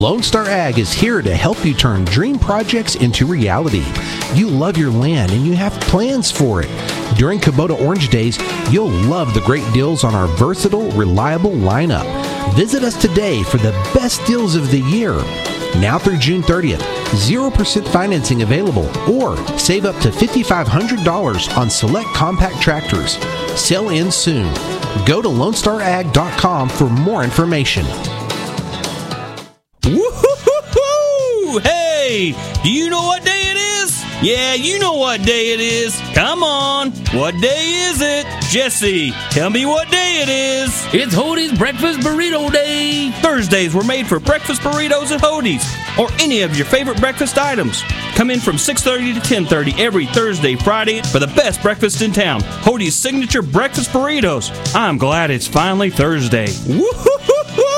Lone Star Ag is here to help you turn dream projects into reality. You love your land and you have plans for it. During Kubota Orange Days, you'll love the great deals on our versatile, reliable lineup. Visit us today for the best deals of the year. Now through June 30th, 0% financing available, or save up to $5,500 on select compact tractors. Sell in soon. Go to LoneStarAg.com for more information. Woo-hoo-hoo-hoo! Hey, do you know what day it is? Yeah, you know what day it is. Come on, what day is it? Jesse, tell me what day it is. It's Hody's Breakfast Burrito Day. Thursdays were made for breakfast burritos at Hody's, or any of your favorite breakfast items. Come in from 6:30 to 10:30 every Thursday, Friday for the best breakfast in town. Hody's signature breakfast burritos. I'm glad it's finally Thursday. Woo-hoo-hoo-hoo!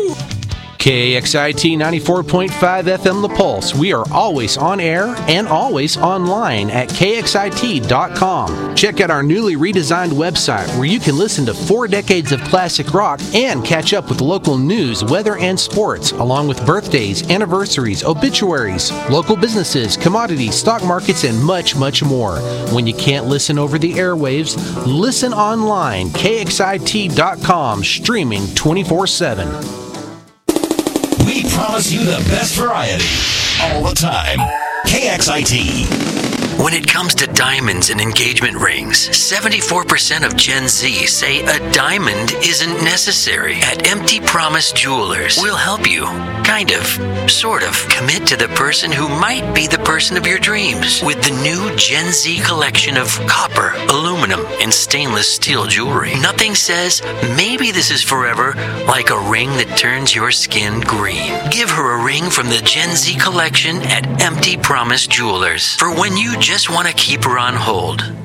KXIT 94.5 FM The Pulse. We are always on air and always online at KXIT.com. Check out our newly redesigned website where you can listen to 4 decades of classic rock and catch up with local news, weather, and sports, along with birthdays, anniversaries, obituaries, local businesses, commodities, stock markets, and much, much more. When you can't listen over the airwaves, listen online. KXIT.com, streaming 24/7. We promise you the best variety all the time. KXIT. When it comes to diamonds and engagement rings, 74% of Gen Z say a diamond isn't necessary. At Empty Promise Jewelers, we'll help you, sort of, commit to the person who might be the person of your dreams with the new Gen Z collection of copper, aluminum, and stainless steel jewelry. Nothing says, maybe this is forever, like a ring that turns your skin green. Give her a ring from the Gen Z collection at Empty Promise Jewelers. For when you just want to keep her on hold.